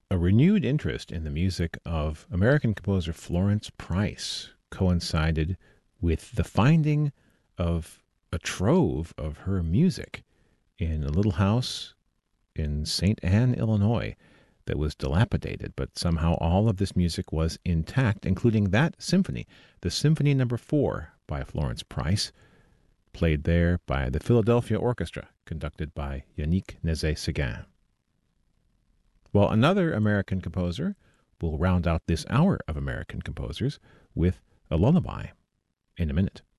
A renewed interest in the music of American composer Florence Price coincided with the finding of a trove of her music in a little house in St. Anne, Illinois, that was dilapidated, but somehow all of this music was intact, including that symphony, the Symphony Number 4 by Florence Price, played there by the Philadelphia Orchestra, conducted by Yannick Nézet-Séguin. Well, another American composer will round out this hour of American composers with a lullaby in a minute.